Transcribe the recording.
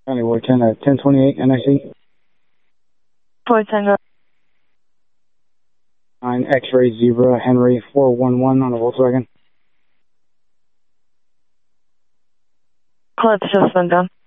County Ward 10 at 1028 NIC. Ford Tango. 9 X-Ray Zebra Henry 411 on a Volkswagen. Call it the ship's been done.